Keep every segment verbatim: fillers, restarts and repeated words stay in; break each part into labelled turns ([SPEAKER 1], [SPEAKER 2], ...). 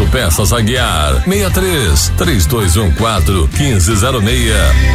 [SPEAKER 1] Autopeças Aguiar, seis três, três dois um quatro, um cinco zero seis.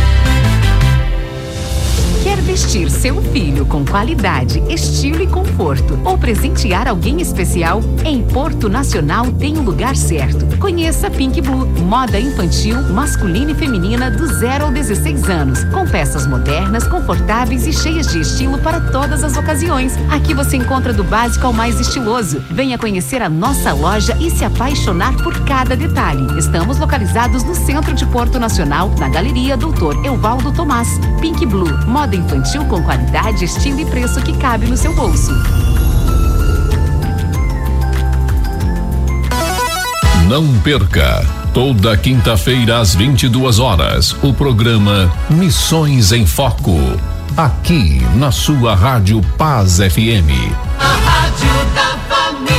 [SPEAKER 2] Quer vestir seu filho com qualidade, estilo e conforto ou presentear alguém especial? Em Porto Nacional tem o lugar certo. Conheça Pink Blue, moda infantil, masculina e feminina do zero ao dezesseis anos, com peças modernas, confortáveis e cheias de estilo para todas as ocasiões. Aqui você encontra do básico ao mais estiloso. Venha conhecer a nossa loja e se apaixonar por cada detalhe. Estamos localizados no centro de Porto Nacional, na Galeria doutor Evaldo Tomás. Pink Blue, moda infantil com qualidade, estilo e preço que cabe no seu bolso.
[SPEAKER 1] Não perca, toda quinta-feira às vinte e duas horas, o programa Missões em Foco, aqui na sua Rádio Paz F M.
[SPEAKER 3] A Rádio da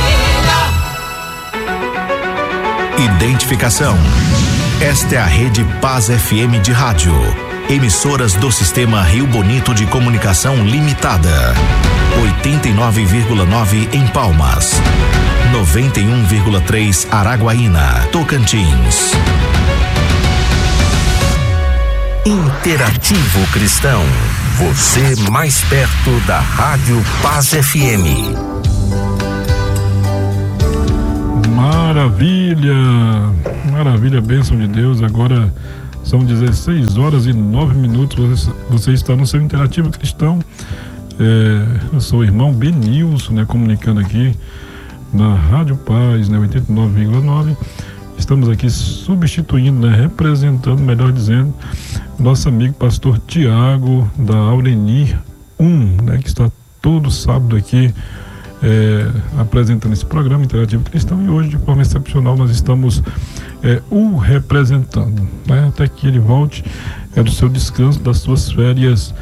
[SPEAKER 3] Família.
[SPEAKER 4] Identificação. Esta é a Rede Paz F M de rádio. Emissoras do Sistema Rio Bonito de Comunicação Limitada. oitenta e nove vírgula nove em Palmas. noventa e um vírgula três Araguaína, Tocantins. Interativo Cristão. Você mais perto da Rádio Paz F M.
[SPEAKER 5] Maravilha! Maravilha, bênção de Deus. Agora são dezesseis horas e nove minutos. Você, você está no seu Interativo Cristão. É, eu sou o irmão Benilson, né, comunicando aqui na Rádio Paz, né, oitenta e nove vírgula nove. Estamos aqui substituindo, né, representando, melhor dizendo, nosso amigo pastor Tiago da Aurenir um, né, que está todo sábado aqui é, apresentando esse programa Interativo Cristão, e hoje, de forma excepcional, nós estamos é, o representando, né, até que ele volte é, do seu descanso, das suas férias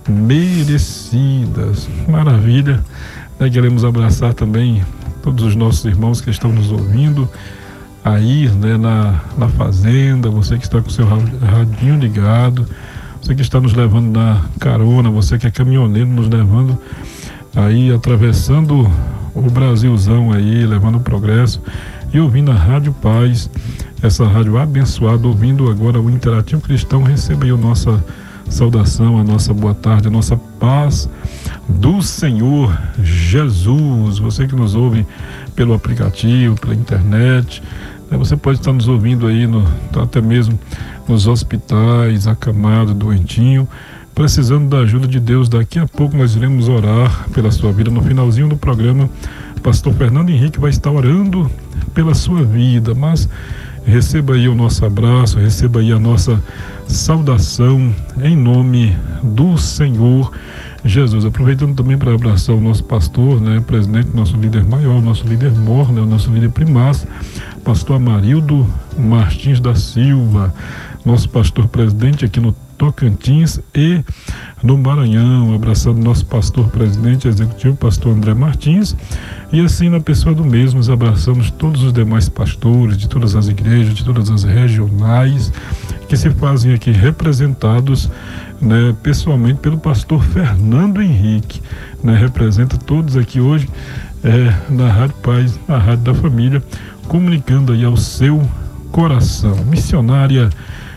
[SPEAKER 5] merecidas. Maravilha, né? Queremos abraçar também todos os nossos irmãos que estão nos ouvindo aí, né, na, na fazenda, você que está com o seu radinho ligado, você que está nos levando na carona, você que é caminhoneiro nos levando aí, atravessando o Brasilzão aí, levando o progresso e ouvindo a Rádio Paz, essa rádio abençoada, ouvindo agora o Interativo Cristão. Receba aí a nossa saudação, a nossa boa tarde, a nossa paz do Senhor Jesus. Você que nos ouve pelo aplicativo, pela internet, né, você pode estar nos ouvindo aí no, até mesmo nos hospitais, acamado, doentinho, precisando da ajuda de Deus. Daqui a pouco nós iremos orar pela sua vida. No finalzinho do programa, pastor Fernando Henrique vai estar orando pela sua vida, mas receba aí o nosso abraço, receba aí a nossa saudação em nome do Senhor Jesus. Aproveitando também para abraçar o nosso pastor, né, presidente, nosso líder maior, nosso líder mor, né, o nosso líder primaz, pastor Amarildo Martins da Silva, nosso pastor presidente aqui no Tocantins e no Maranhão, abraçando nosso pastor presidente executivo, pastor André Martins, e assim na pessoa do mesmo, nós abraçamos todos os demais pastores de todas as igrejas, de todas as regionais, que se fazem aqui representados, né, pessoalmente pelo pastor Fernando Henrique, né, representa todos aqui hoje é, na Rádio Paz, na Rádio da Família, comunicando aí ao seu coração. Missionária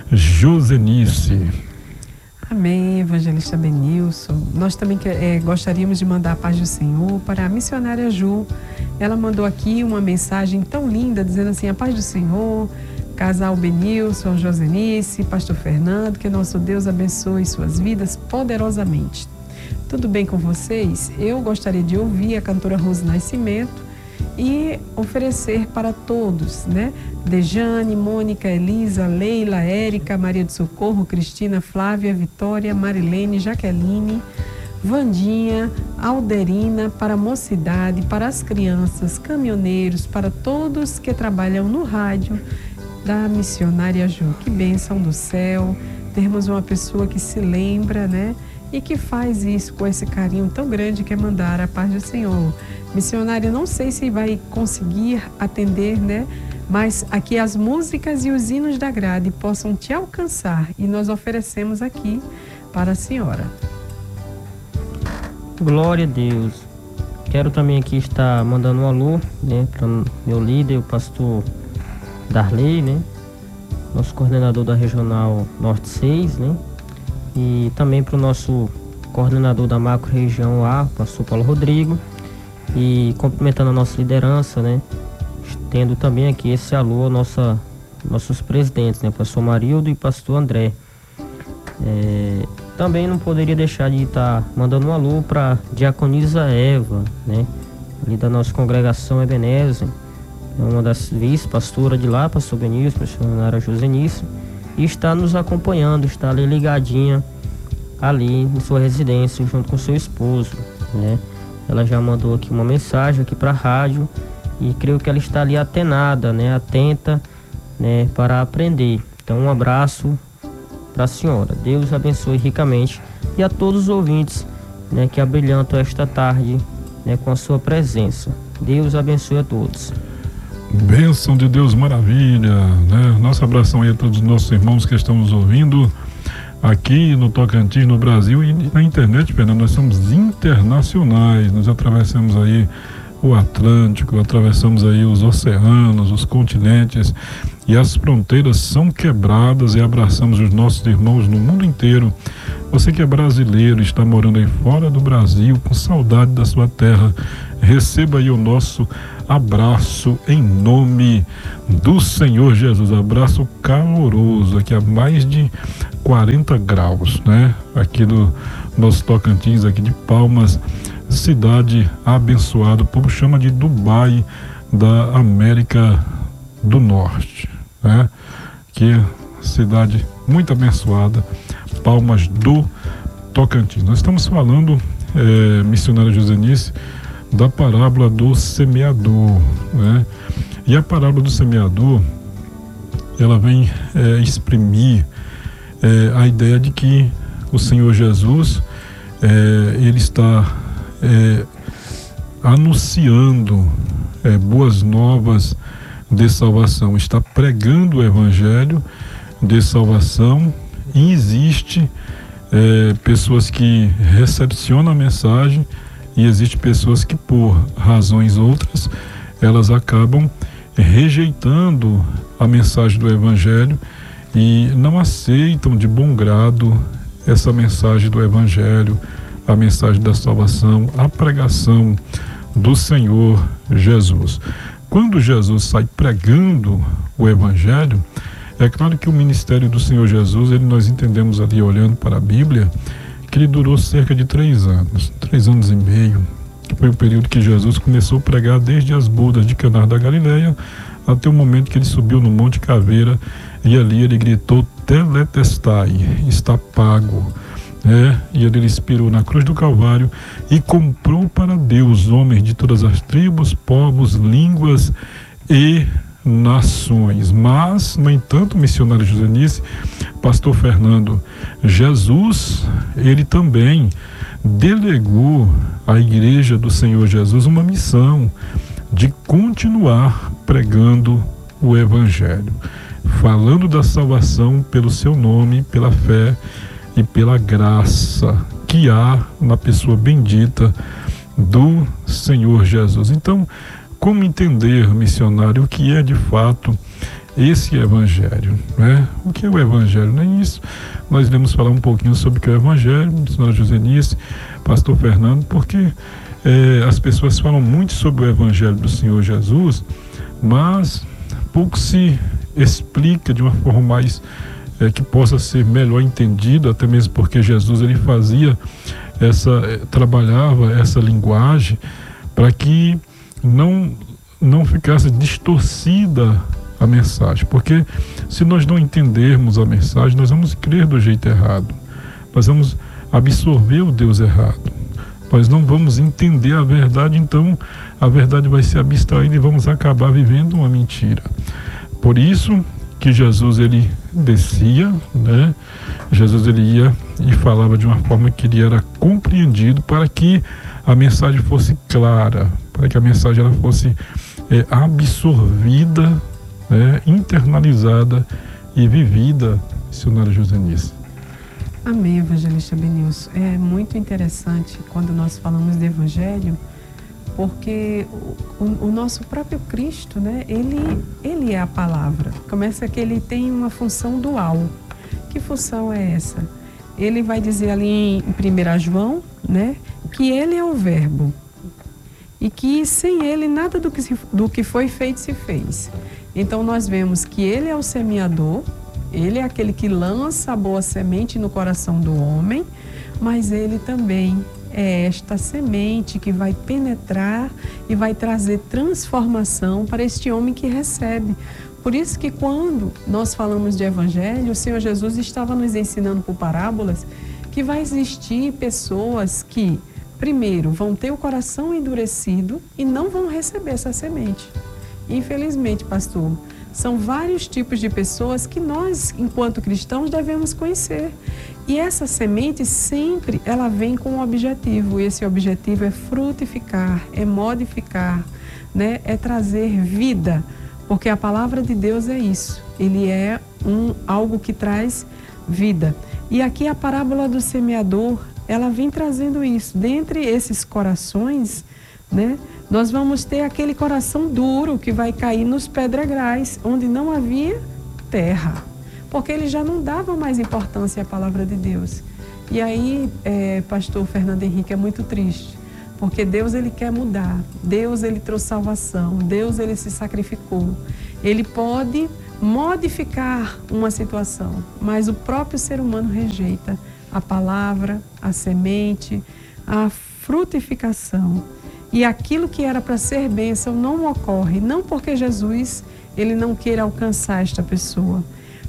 [SPEAKER 5] Josenice.
[SPEAKER 6] Amém, evangelista Benilson. Nós também é, gostaríamos de mandar a paz do Senhor para a missionária Ju. Ela mandou aqui uma mensagem tão linda, dizendo assim: a paz do Senhor, casal Benilson, Josenice, pastor Fernando, que nosso Deus abençoe suas vidas poderosamente. Tudo bem com vocês? Eu gostaria de ouvir a cantora Rose Nascimento e oferecer para todos, né? Dejane, Mônica, Elisa, Leila, Érica, Maria do Socorro, Cristina, Flávia, Vitória, Marilene, Jaqueline, Vandinha, Alderina, para a mocidade, para as crianças, caminhoneiros, para todos que trabalham no rádio da missionária Ju. Que bênção do céu, termos uma pessoa que se lembra, né? E que faz isso com esse carinho tão grande que é mandar a paz do Senhor. Missionária, não sei se vai conseguir atender, né? Mas aqui as músicas e os hinos da grade possam te alcançar e nós oferecemos aqui para a senhora.
[SPEAKER 7] Glória a Deus. Quero também aqui estar mandando um alô, né, para meu líder, o pastor Darley, né? Nosso coordenador da Regional Norte seis, né? E também para o nosso coordenador da Macro Região A, pastor Paulo Rodrigo. E cumprimentando a nossa liderança, né? Tendo também aqui esse alô a nossa, nossos presidentes, né? Pastor Marildo e pastor André. É, também não poderia deixar de estar tá mandando um alô para Diaconisa Eva, né? Ali da nossa congregação Ebenezer, é uma das vice-pastoras de lá, pastor Benício, pastor Nara Josenice, e está nos acompanhando, está ali ligadinha ali em sua residência junto com seu esposo, né? Ela já mandou aqui uma mensagem aqui para a rádio e creio que ela está ali atenada, né? Atenta, né? Para aprender. Então um abraço para a senhora. Deus abençoe ricamente e a todos os ouvintes, né? Que abrilhantam esta tarde, né? Com a sua presença. Deus abençoe a todos.
[SPEAKER 5] Bênção de Deus, maravilha, né? Nosso abração aí a todos os nossos irmãos que estão nos ouvindo aqui no Tocantins, no Brasil e na internet, Fernando. Nós somos internacionais, nós atravessamos aí o Atlântico, atravessamos aí os oceanos, os continentes, e as fronteiras são quebradas e abraçamos os nossos irmãos no mundo inteiro. Você que é brasileiro, está morando aí fora do Brasil, com saudade da sua terra, receba aí o nosso abraço em nome do Senhor Jesus. Abraço caloroso, aqui a mais de quarenta graus, né? Aqui do nosso Tocantins, aqui de Palmas, cidade abençoada, o povo chama de Dubai da América do Norte, né? Que cidade muito abençoada, Palmas do Tocantins. Nós estamos falando, é, missionária Josenice, da parábola do semeador, né? E a parábola do semeador, ela vem é, exprimir é, a ideia de que o Senhor Jesus, é, ele está é, anunciando é, boas novas de salvação, está pregando o evangelho de salvação, e existe é, pessoas que recepcionam a mensagem, e existe pessoas que, por razões outras, elas acabam rejeitando a mensagem do evangelho e não aceitam de bom grado essa mensagem do evangelho, a mensagem da salvação, a pregação do Senhor Jesus. Quando Jesus sai pregando o evangelho, é claro que o ministério do Senhor Jesus, ele, nós entendemos ali, olhando para a Bíblia, que ele durou cerca de três anos, três anos e meio, que foi o período que Jesus começou a pregar desde as bodas de Caná da Galileia até o momento que ele subiu no Monte Caveira e ali ele gritou: Tetelestai, está pago, né? E ele expirou na cruz do Calvário e comprou para Deus homens de todas as tribos, povos, línguas e nações. Mas, no entanto, missionário Josenice, pastor Fernando, Jesus, ele também delegou à igreja do Senhor Jesus uma missão de continuar pregando o evangelho, falando da salvação pelo seu nome, pela fé e pela graça que há na pessoa bendita do Senhor Jesus. Então, como entender, missionário, o que é de fato esse evangelho, né? O que é o evangelho? Nem isso. Nós iremos falar um pouquinho sobre o que é o evangelho, missionária Josenice, pastor Fernando, porque é, as pessoas falam muito sobre o evangelho do Senhor Jesus, mas pouco se explica de uma forma mais é, que possa ser melhor entendido, até mesmo porque Jesus, ele fazia essa, trabalhava essa linguagem para que não, não ficasse distorcida a mensagem, porque se nós não entendermos a mensagem, nós vamos crer do jeito errado, nós vamos absorver o Deus errado, nós não vamos entender a verdade, então a verdade vai ser abstraída e vamos acabar vivendo uma mentira. Por isso que Jesus, ele descia, né? Jesus, ele ia e falava de uma forma que ele era compreendido, para que a mensagem fosse clara, para que a mensagem ela fosse é, absorvida, né, internalizada e vivida, missionária Josenice.
[SPEAKER 6] Amém, evangelista Benilson. É muito interessante quando nós falamos de evangelho, porque o, o nosso próprio Cristo, né, ele, ele é a palavra. Começa que ele tem uma função dual. Que função é essa? Ele vai dizer ali em primeiro João, né, que ele é o verbo e que sem ele nada do que, se, do que foi feito se fez. Então nós vemos que ele é o semeador, ele é aquele que lança a boa semente no coração do homem, mas ele também é esta semente que vai penetrar e vai trazer transformação para este homem que recebe. Por isso que quando nós falamos de evangelho, o Senhor Jesus estava nos ensinando por parábolas que vai existir pessoas que, primeiro, vão ter o coração endurecido e não vão receber essa semente. Infelizmente, pastor, são vários tipos de pessoas que nós, enquanto cristãos, devemos conhecer. E essa semente sempre, ela vem com um objetivo. Esse objetivo é frutificar, é modificar, né? É trazer vida. Porque a palavra de Deus é isso. Ele é um, algo que traz vida. E aqui a parábola do semeador, ela vem trazendo isso. Dentre esses corações, né, nós vamos ter aquele coração duro que vai cair nos pedregais, onde não havia terra. Porque ele já não dava mais importância à palavra de Deus. E aí, é, pastor Fernando Henrique, é muito triste. Porque Deus, ele quer mudar. Deus, ele trouxe salvação. Deus, ele se sacrificou. Ele pode modificar uma situação, mas o próprio ser humano rejeita a palavra, a semente, a frutificação. E aquilo que era para ser bênção não ocorre, não porque Jesus, ele não queira alcançar esta pessoa,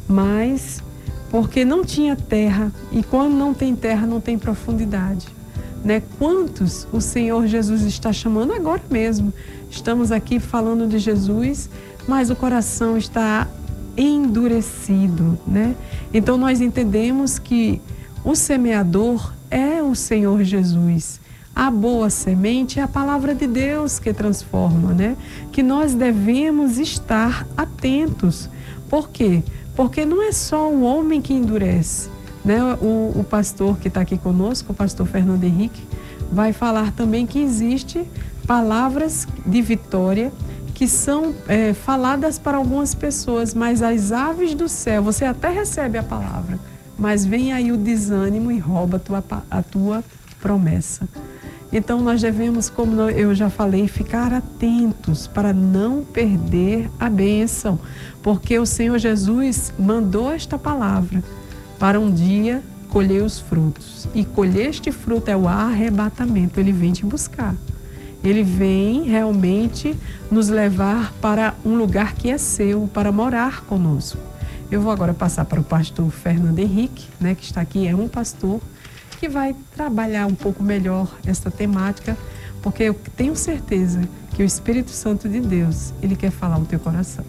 [SPEAKER 6] mas porque não tinha terra, e quando não tem terra, não tem profundidade. Né? Quantos o Senhor Jesus está chamando agora mesmo? Estamos aqui falando de Jesus, mas o coração está endurecido, né? Então nós entendemos que o semeador é o Senhor Jesus. A boa semente é a palavra de Deus que transforma, né? Que nós devemos estar atentos. Por quê? Porque não é só o homem que endurece. Né? O, o pastor que está aqui conosco, o pastor Fernando Henrique, vai falar também que existe palavras de vitória que são é, faladas para algumas pessoas, mas as aves do céu, você até recebe a palavra, mas vem aí o desânimo e rouba a tua, a tua promessa. Então nós devemos, como eu já falei, ficar atentos para não perder a bênção, porque o Senhor Jesus mandou esta palavra para um dia colher os frutos. E colher este fruto é o arrebatamento. Ele vem te buscar. Ele vem realmente nos levar para um lugar que é seu, para morar conosco. Eu vou agora passar para o pastor Fernando Henrique, né, que está aqui, é um pastor que vai trabalhar um pouco melhor essa temática, porque eu tenho certeza que o Espírito Santo de Deus, ele quer falar no teu coração.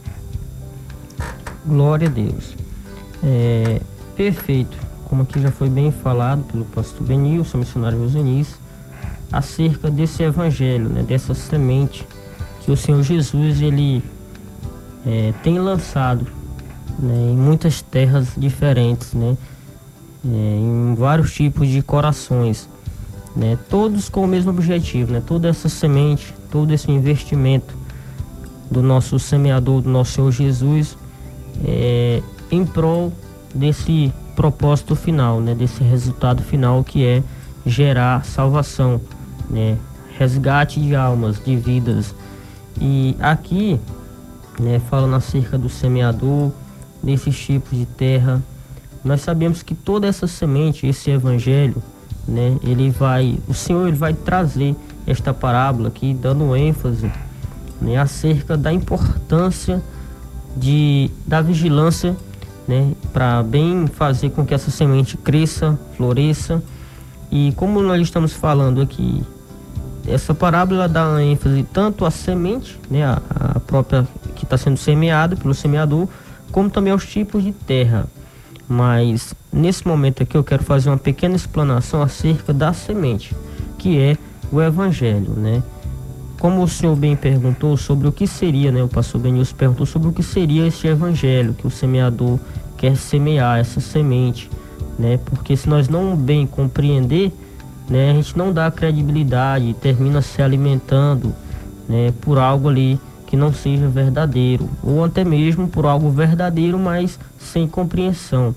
[SPEAKER 7] Glória a Deus. É... Perfeito, como aqui já foi bem falado pelo pastor Benilson, missionário Rosenice, acerca desse evangelho, né, dessa semente que o Senhor Jesus ele é, tem lançado, né, em muitas terras diferentes, né, é, em vários tipos de corações, né, todos com o mesmo objetivo, né, toda essa semente, todo esse investimento do nosso semeador, do nosso Senhor Jesus, é, em prol desse propósito final, né, desse resultado final que é gerar salvação, né, resgate de almas, de vidas. E aqui, né, falando acerca do semeador, desses tipos de terra, nós sabemos que toda essa semente, esse evangelho, né, ele vai, o Senhor ele vai trazer esta parábola aqui, dando ênfase, né, acerca da importância de, da vigilância, né, para bem fazer com que essa semente cresça, floresça. E como nós estamos falando aqui, essa parábola dá ênfase tanto à semente, né, a, a própria que está sendo semeada pelo semeador, como também aos tipos de terra. Mas nesse momento aqui eu quero fazer uma pequena explanação acerca da semente, que é o evangelho, né? Como o senhor bem perguntou sobre o que seria, né? O pastor Benilson perguntou sobre o que seria esse evangelho que o semeador quer semear, essa semente, né? Porque se nós não bem compreender, né, a gente não dá credibilidade, termina se alimentando, né, por algo ali que não seja verdadeiro, ou até mesmo por algo verdadeiro, mas sem compreensão.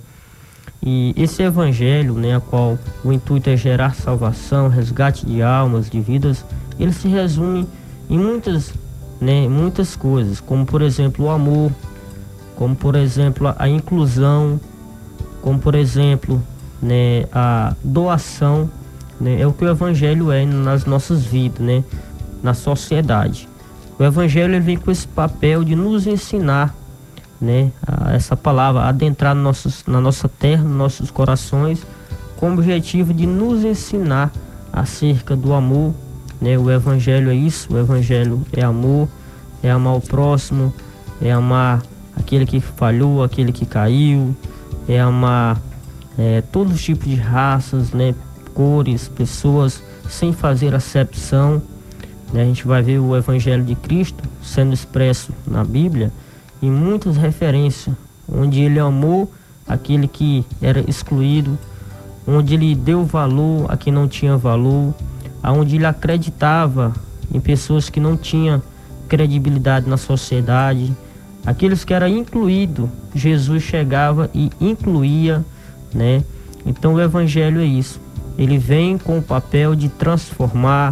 [SPEAKER 7] E esse evangelho, né, a qual o intuito é gerar salvação, resgate de almas, de vidas, ele se resume em muitas, né, muitas coisas, como por exemplo o amor, como por exemplo a inclusão, como por exemplo, né, a doação, né, é o que o evangelho é nas nossas vidas, né, na sociedade. O evangelho ele vem com esse papel de nos ensinar, né, a, essa palavra, adentrar no nossos, na nossa terra, nos nossos corações, com o objetivo de nos ensinar acerca do amor, né. O evangelho é isso, o evangelho é amor, é amar o próximo, é amar aquele que falhou, aquele que caiu, é amar é, todos os tipos de raças, né, cores, pessoas, sem fazer acepção. A gente vai ver o Evangelho de Cristo sendo expresso na Bíblia em muitas referências, onde ele amou aquele que era excluído, onde ele deu valor a quem não tinha valor, onde ele acreditava em pessoas que não tinham credibilidade na sociedade, aqueles que eram incluídos, Jesus chegava e incluía, né? Então o Evangelho é isso, ele vem com o papel de transformar,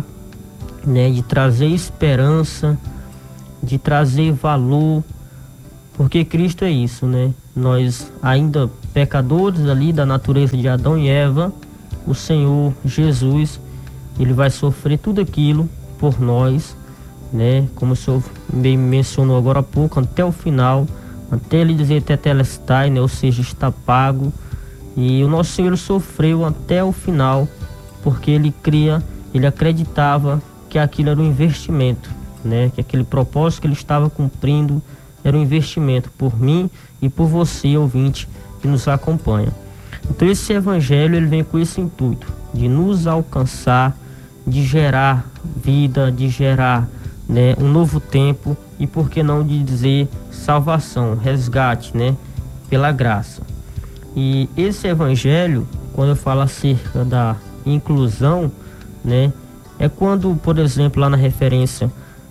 [SPEAKER 7] né, de trazer esperança, de trazer valor, porque Cristo é isso, né? Nós ainda pecadores ali da natureza de Adão e Eva, o Senhor Jesus, ele vai sofrer tudo aquilo por nós, né? Como o senhor bem mencionou agora há pouco, até o final, até ele dizer tetelestai, né? Ou seja, está pago. E o nosso Senhor sofreu até o final, porque ele cria, ele acreditava que aquilo era um investimento, né? Que aquele propósito que ele estava cumprindo era um investimento por mim e por você, ouvinte, que nos acompanha. Então esse evangelho ele vem com esse intuito de nos alcançar, de gerar vida, de gerar, né, um novo tempo e por que não de dizer salvação, resgate, né, pela graça. E esse evangelho, quando eu falo acerca da inclusão, né, é quando, por exemplo, lá na referência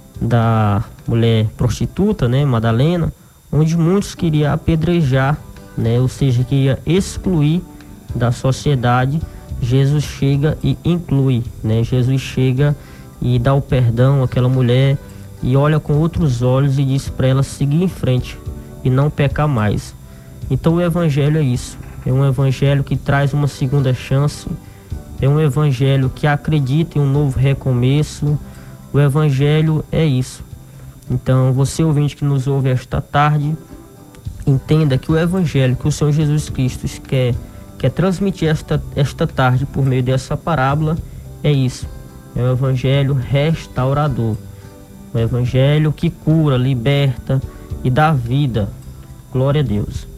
[SPEAKER 7] da mulher prostituta, né, Madalena, onde muitos queriam apedrejar, né, ou seja, queria excluir da sociedade, Jesus chega e inclui, né, Jesus chega e dá o perdão àquela mulher e olha com outros olhos e diz para ela seguir em frente e não pecar mais. Então o evangelho é isso, é um evangelho que traz uma segunda chance, é um evangelho que acredita em um novo recomeço. O evangelho é isso. Então você, ouvinte que nos ouve esta tarde, entenda que o evangelho que o Senhor Jesus Cristo quer, quer transmitir esta, esta tarde por meio dessa parábola é isso, é um evangelho restaurador, um evangelho que cura, liberta e dá vida. Glória a Deus.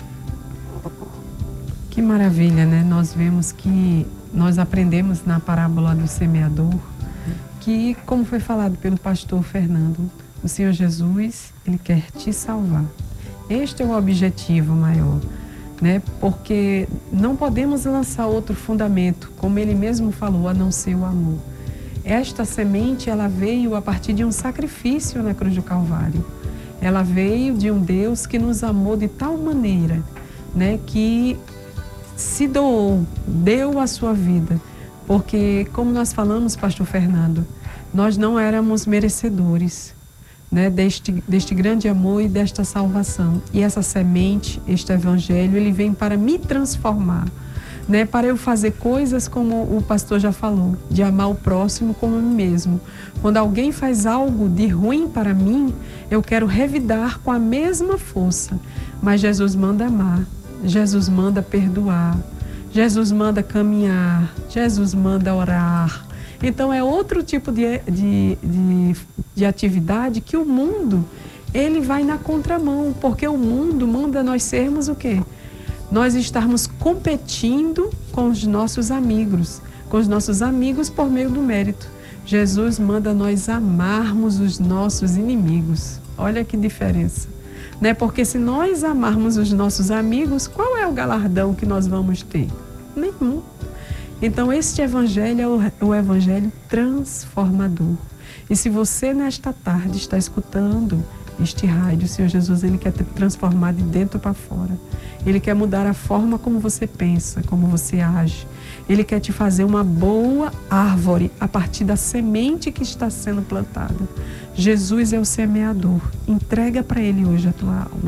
[SPEAKER 6] Que maravilha, né? Nós vemos que nós aprendemos na parábola do semeador que, como foi falado pelo pastor Fernando, o Senhor Jesus, ele quer te salvar. Este é o objetivo maior, né? Porque não podemos lançar outro fundamento, como ele mesmo falou, a não ser o amor. Esta semente, ela veio a partir de um sacrifício na cruz do Calvário. Ela veio de um Deus que nos amou de tal maneira, né, que se doou, deu a sua vida, porque, como nós falamos, pastor Fernando, nós não éramos merecedores, né, deste, deste grande amor e desta salvação. E essa semente, este evangelho, ele vem para me transformar, né, para eu fazer coisas como o pastor já falou, de amar o próximo como a mim mesmo. Quando alguém faz algo de ruim para mim, eu quero revidar com a mesma força, mas Jesus manda amar. Jesus manda perdoar, Jesus manda caminhar, Jesus manda orar. Então é outro tipo de, de, de, de atividade que o mundo, ele vai na contramão, porque o mundo manda nós sermos o quê? Nós estarmos competindo com os nossos amigos, com os nossos amigos por meio do mérito. Jesus manda nós amarmos os nossos inimigos. Olha que diferença. Né? Porque se nós amarmos os nossos amigos, qual é o galardão que nós vamos ter? Nenhum. Então, este evangelho é o, o evangelho transformador. E se você, nesta tarde, está escutando este rádio, o Senhor Jesus, Ele quer te transformar de dentro para fora. Ele quer mudar a forma como você pensa, como você age. Ele quer te fazer uma boa árvore a partir da semente que está sendo plantada. Jesus é o semeador. Entrega para Ele hoje a tua alma.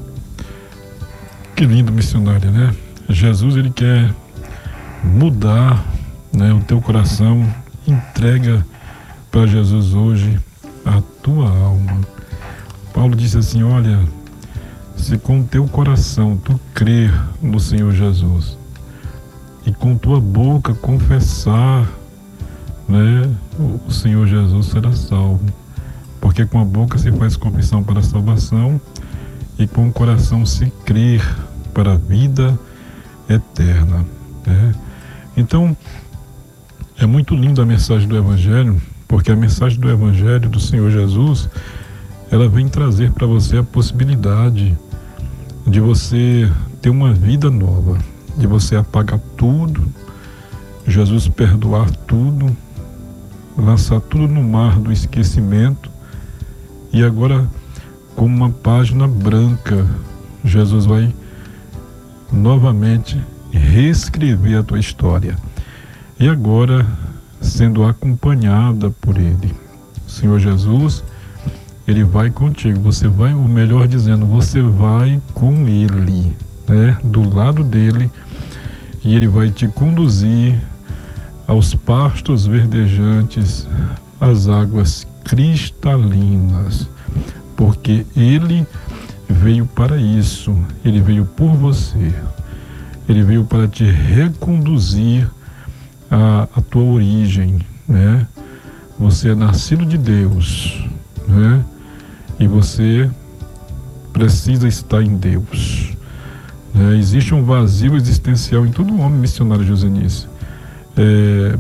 [SPEAKER 5] Que lindo, missionária, né? Jesus, Ele quer mudar, né, o teu coração. Entrega para Jesus hoje a tua alma. Paulo disse assim, olha, se com o teu coração tu crer no Senhor Jesus e com tua boca confessar, né, o Senhor Jesus, será salvo. Porque com a boca se faz confissão para a salvação e com o coração se crer para a vida eterna, né? Então, é muito linda a mensagem do Evangelho, porque a mensagem do Evangelho do Senhor Jesus, ela vem trazer para você a possibilidade de você ter uma vida nova, de você apagar tudo, Jesus perdoar tudo, lançar tudo no mar do esquecimento e agora, como uma página branca, Jesus vai novamente reescrever a tua história. E agora, sendo acompanhada por Ele, o Senhor Jesus, Ele vai contigo, você vai, o melhor dizendo, você vai com Ele, né, do lado dele, e Ele vai te conduzir aos pastos verdejantes, às águas cristalinas, porque Ele veio para isso, Ele veio por você, Ele veio para te reconduzir à, à tua origem, né? Você é nascido de Deus, né? E você precisa estar em Deus, né? Existe um vazio existencial em todo homem, missionário Josenice. É,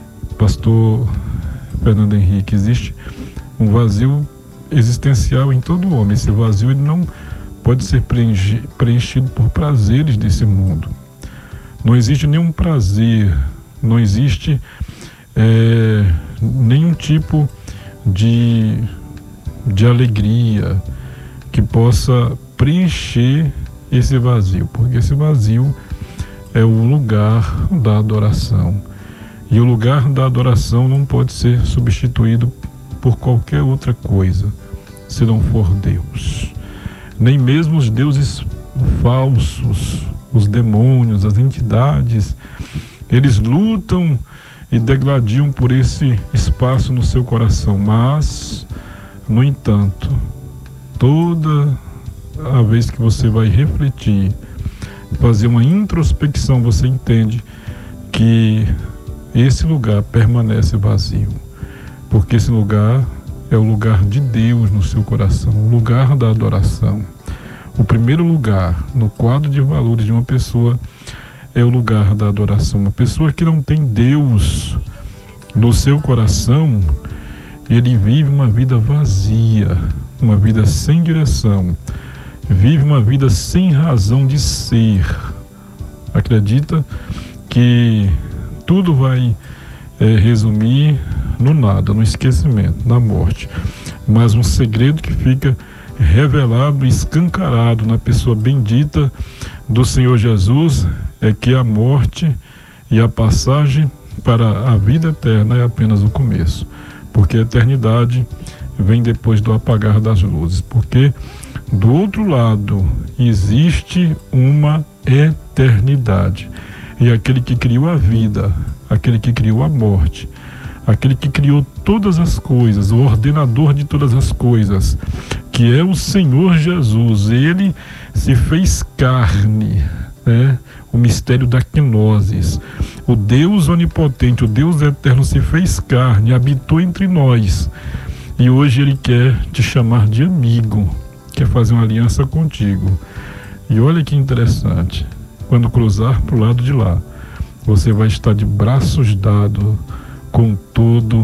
[SPEAKER 5] pastor Fernando Henrique, existe um vazio existencial em todo homem. Esse vazio ele não pode ser preenchido por prazeres desse mundo. Não existe nenhum prazer, não existe é, nenhum tipo de, de alegria que possa preencher esse vazio, porque esse vazio é o lugar da adoração. E o lugar da adoração não pode ser substituído por qualquer outra coisa, se não for Deus. Nem mesmo os deuses falsos, os demônios, as entidades, eles lutam e degladiam por esse espaço no seu coração. Mas, no entanto, toda a vez que você vai refletir, fazer uma introspecção, você entende que esse lugar permanece vazio, porque esse lugar é o lugar de Deus no seu coração, o lugar da adoração. O primeiro lugar no quadro de valores de uma pessoa é o lugar da adoração. Uma pessoa que não tem Deus no seu coração, ele vive uma vida vazia, uma vida sem direção, vive uma vida sem razão de ser. Acredita que tudo vai é, resumir no nada, no esquecimento, na morte. Mas um segredo que fica revelado e escancarado na pessoa bendita do Senhor Jesus é que a morte e a passagem para a vida eterna é apenas o começo, porque a eternidade vem depois do apagar das luzes, porque do outro lado existe uma eternidade, e aquele que criou a vida, aquele que criou a morte, aquele que criou todas as coisas, o ordenador de todas as coisas, que é o Senhor Jesus, ele se fez carne, né? O mistério da quenosis, o Deus onipotente, o Deus eterno se fez carne, habitou entre nós, e hoje ele quer te chamar de amigo, quer fazer uma aliança contigo. E olha que interessante, quando cruzar para o lado de lá, você vai estar de braços dados com todo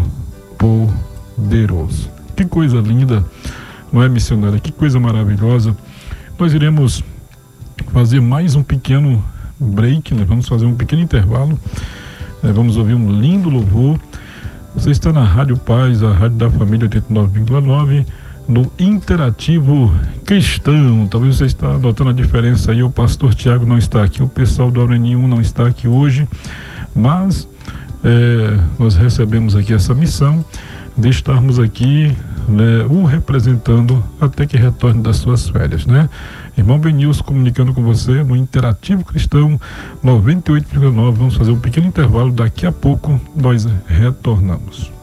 [SPEAKER 5] poderoso. Que coisa linda, não é, missionária? Que coisa maravilhosa. Nós iremos fazer mais um pequeno break, né? Vamos fazer um pequeno intervalo. É, vamos ouvir um lindo louvor. Você está na Rádio Paz, a Rádio da Família oitenta e nove vírgula nove, no Interativo Cristão. Talvez você está notando a diferença aí, o pastor Tiago não está aqui, o pessoal do Aure Nenhum não está aqui hoje, mas é, nós recebemos aqui essa missão de estarmos aqui, né, o representando até que retorne das suas férias, né? Irmão Benilson comunicando com você no Interativo Cristão noventa e oito vírgula nove. Vamos fazer um pequeno intervalo, daqui a pouco nós retornamos.